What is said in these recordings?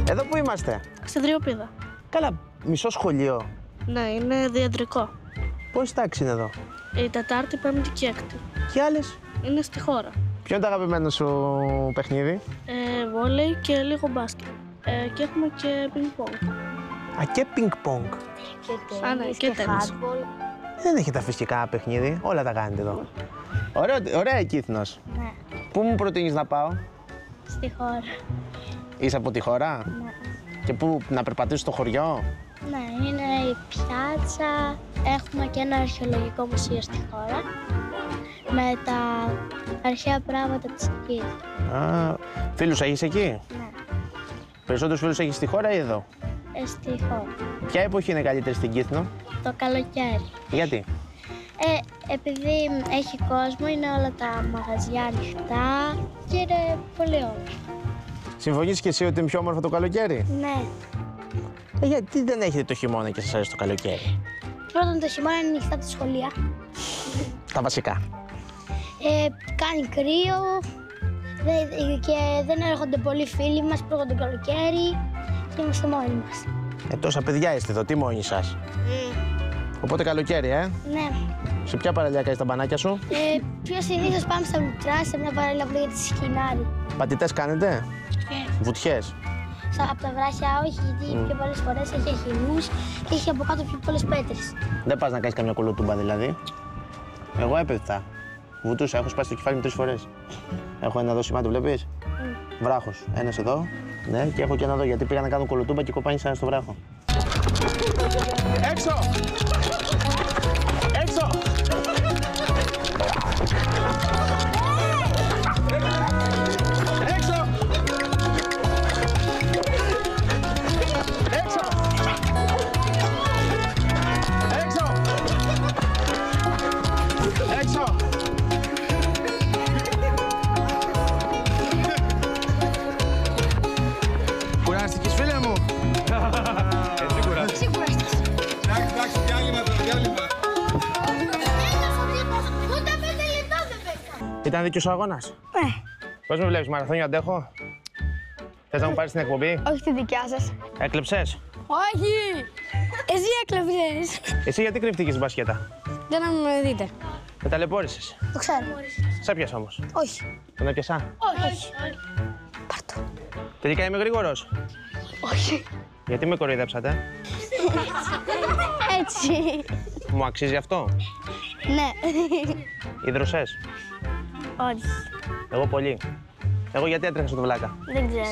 Εδώ που είμαστε? Στην Τριοπίδα. Καλά, μισό σχολείο. Ναι, είναι διαντρικό. Πόση τάξη είναι εδώ? Η Τετάρτη, Πέμπτη και Έκτη. Και άλλες? Είναι στη χώρα. Ποιο είναι το αγαπημένο σου παιχνίδι? Βόλεϊ και λίγο μπάσκετ. Και έχουμε και πινκ-πονγκ. Α, και πινκ-πονγκ. Και τένις. Δεν έχετε αφήσει και κανένα παιχνίδι, όλα τα κάνετε εδώ. Ωραία Κύθνος. Ναι. Πού μου προτείνεις να πάω? Στη χώρα. Είσαι από τη χώρα? Ναι. Και πού, να περπατήσεις στο χωριό? Ναι, είναι η πιάτσα. Έχουμε και ένα αρχαιολογικό μουσείο στη χώρα με τα αρχαία πράγματα της Κύπρου. Α, φίλους έχεις εκεί? Ναι, Περισσότερους φίλους έχεις στη χώρα ή εδώ? στη χώρα. Ποια εποχή είναι καλύτερη στην Κύθνο? Το καλοκαίρι. Γιατί? Επειδή έχει κόσμο, είναι όλα τα μαγαζιά ανοιχτά και είναι πολύ όμορφο. Συμφωνείς και εσύ ότι είναι πιο όμορφο το καλοκαίρι? Ναι. Γιατί δεν έχετε το χειμώνα και σας αρέσει το καλοκαίρι? Πρώτον, το χειμώνα είναι ανοιχτά τα σχολεία. Τα βασικά. Κάνει κρύο και δεν έρχονται πολλοί φίλοι μας πρώτον το καλοκαίρι και είμαστε μόνοι μας. Τόσα παιδιά είστε εδώ, τι μόνοι σας? Οπότε καλοκαίρι, Ναι. Σε ποια παραλία κάνεις τα μπανάκια σου? Πιο συνήθως πάμε στα Λουτρά, σε μια παραλία που λέγεται Σκινάρι. Πατητές κάνετε? Βουτιές? Από τα βράχια όχι, γιατί πιο πολλές φορές έχει αχυλούς και έχει από κάτω πιο πολλές πέτρες. Δεν πας να κάνεις καμιά κολοτούμπα δηλαδή? Εγώ έπεφτα. Βουτούσα, έχω σπάσει το κεφάλι μου 3 φορές. Έχω ένα εδώ σημάδι, το βλέπεις? Βράχος. Ένας εδώ, ναι, και έχω και ένα εδώ γιατί πήγα να κάνω κολοτούμπα και κοπάνισα στο βράχο. Έξω! Έξω! Έξω! Έξω! Έξω! Έξω! Κουράστηκες, φίλε μου? Εσύ κουράστηκες. Εντάξει, διάλειμμα τώρα, διάλειμμα. Ούτε 5 λεπτά δεν παίξα. Ήταν δίκαιος ο αγώνας? Ναι. Πώς με βλέπεις, μαραθώνιο αντέχω? Θες να μου πάρεις την εκπομπή? Όχι τη δικιά σας. Έκλεψες? Όχι! Εσύ έκλεψες. Εσύ γιατί κρύφτηκες στην μπασκέτα? Δεν να με δείτε. Με ταλαιπώρησες. Το ξέρω. Σ' έπιασα όμως. Όχι. Τον έπιασα? Όχι. Πάρτο. Τελικά είμαι γρήγορος. Όχι. Γιατί με κοροϊδέψατε? Έτσι. Μου αξίζει αυτό? Ναι. Ίδρωσες? Όχι. Εγώ πολύ. Εγώ γιατί έτρεχα στο βλάκα? Δεν ξέρω.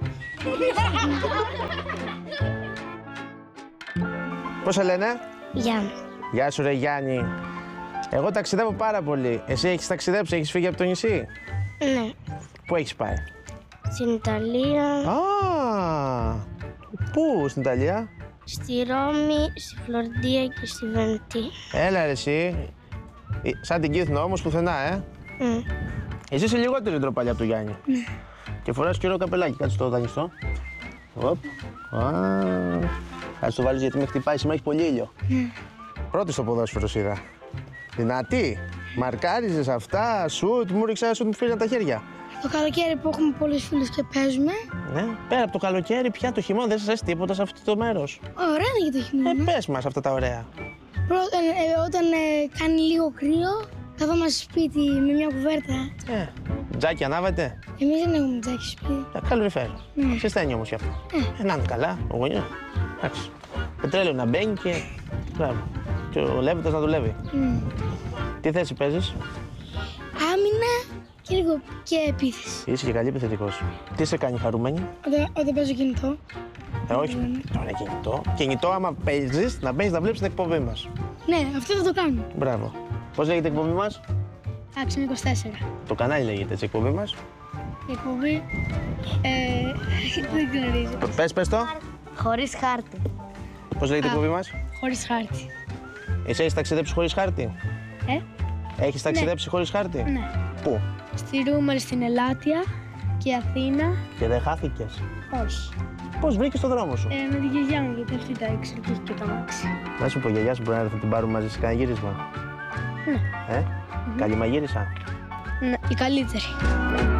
Πώς σε λένε? Γιάννη. Γεια σου ρε Γιάννη. Εγώ ταξιδεύω πάρα πολύ. Εσύ έχεις ταξιδέψει, έχεις φύγει από το νησί? Ναι. Πού έχεις πάει? Στην Ιταλία, Α, πού στην Ιταλία? στη Ρώμη, στη Φλωρντία και στη Βενετία. Έλα ρε εσύ. Σαν την Κύθνο όμως πουθενά, Εσύ είσαι λιγότερη ντροπαλιά από του Γιάννη. Ναι. Και φοράς και ωραίο καπελάκι, κάτσε το δανειστό. Οπ. Κάτσε το βάλεις γιατί με χτυπάει, σήμερα έχει πολύ ήλιο. Πρώτη στο ποδόσφαιρο είδα. Δυνατή. Μαρκάριζες αυτά, σουτ, μου ρίξα ένα σουτ, μου φύγαν τα χέρια. Το καλοκαίρι που έχουμε πολλούς φίλους και παίζουμε. Ναι, πέρα από το καλοκαίρι πια το χειμώνα δεν σας αρέσει τίποτα σε αυτό το μέρος. Ωραία είναι για το χειμώνα. Πες μας αυτά τα ωραία. Όταν κάνει λίγο κρύο, καθόμαστε σπίτι με μια κουβέρτα. Τζάκι ανάβετε. Εμείς δεν έχουμε τζάκι σπίτι. Καλοριφέρ. Σε στέλνει όμως γι' αυτό. Να είναι καλά, ο γονιός. Εντάξει. Πετρέλαιο να μπαίνει και. Μπράβο. Και ο Λέβητας να δουλεύει. Τι θέση παίζεις? Άμυνα και λίγο και επίθεση. Είσαι και καλή επιθετικός. Τι σε κάνει χαρούμενη? Όταν παίζω κινητό. Όχι. Τώρα κινητό. Κινητό, άμα παίζεις, να μπαίνεις να βλέπεις την εκπομπή μας. Ναι, αυτό θα το κάνω. Μπράβο. Πώς λέγεται η εκπομπή μας? Άξιο 24. Το κανάλι λέγεται έτσι η εκπομπή μας. Η εκπομπή. Δεν γνωρίζω. Πες το. Χωρίς χάρτη. Πώς λέγεται η εκπομπή μας? Χωρίς χάρτη. Εσύ έχεις ταξιδέψει χωρίς χάρτη? Έχεις ταξιδέψει χωρίς χάρτη? Ναι. Πού? Στη Ρούμελ, στην Ελάτια και Αθήνα. Και δεν χάθηκες? Όχι. Πώς βρήκες το δρόμο σου? Με την γιαγιά μου, γιατί αυτή τα ήξερε και έχει και το αμάξι. Να σου πω, η γιαγιά σου μπορεί να έρθει να την πάρουμε μαζί σε κανένα γύρισμα? Ναι. Καλή μαγείρισα. Ναι, η καλύτερη.